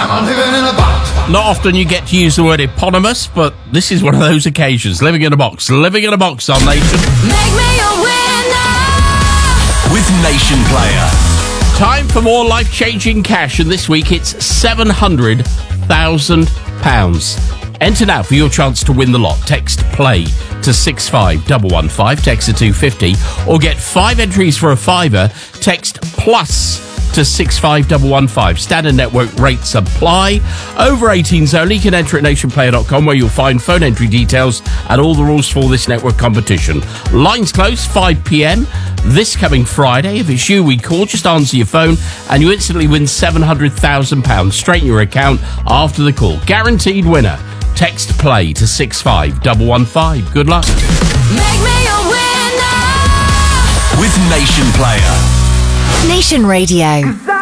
I'm living in a box. Not often you get to use the word eponymous, but this is one of those occasions. Living in a box on Nation. Make me a winner with Nation Player. Time for more life-changing cash, and this week it's £700,000. Enter now for your chance to win the lot. Text PLAY to 65115, text to 250, or get 5 entries for a fiver. Text PLUS to 65115. Standard network rates apply. Over 18s only. You can enter at nationplayer.com, where you'll find phone entry details and all the rules for this network competition. Lines close 5 p.m. this coming Friday. If it's you we call, just answer your phone and you instantly win £700,000 straight in your account after the call. Guaranteed winner. Text PLAY to 65115. Good luck. Make me a winner with Nation Player. Nation Radio.